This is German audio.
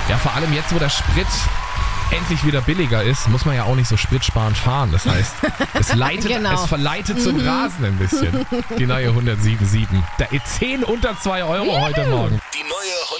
Ja, vor allem jetzt, wo der Sprit endlich wieder billiger ist, muss man ja auch nicht so spritsparend fahren. Das heißt, es verleitet zum Rasen ein bisschen. Die neue 107.7. Der E10 unter 2 Euro heute Morgen. Die neue